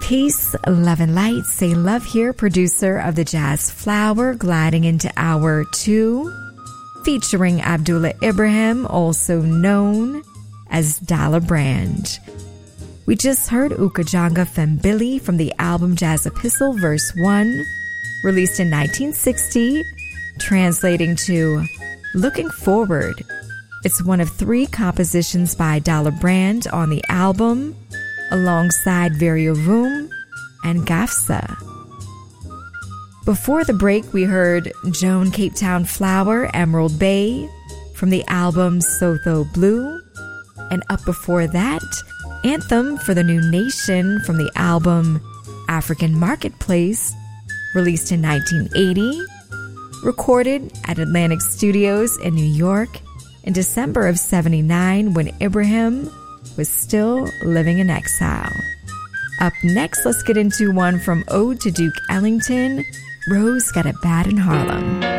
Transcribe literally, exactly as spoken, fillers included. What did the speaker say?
Peace, love, and light. Say love here, producer of the Jazz Flower, gliding into hour two, featuring Abdullah Ibrahim, also known as Dollar Brand. We just heard Ukajanga Fembili from the album Jazz Epistle, verse one, released in nineteen sixty, translating to Looking Forward. It's one of three compositions by Dollar Brand on the album, alongside Variovum and Gafsa. Before the break, we heard Joan Cape Town Flower, Emerald Bay, from the album Sotho Blue. And up before that, Anthem for the New Nation from the album African Marketplace, released in nineteen eighty, recorded at Atlantic Studios in New York in December of seventy-nine when Ibrahim was still living in exile. Up next, let's get into one from Ode to Duke Ellington, Rose Got It Bad in Harlem.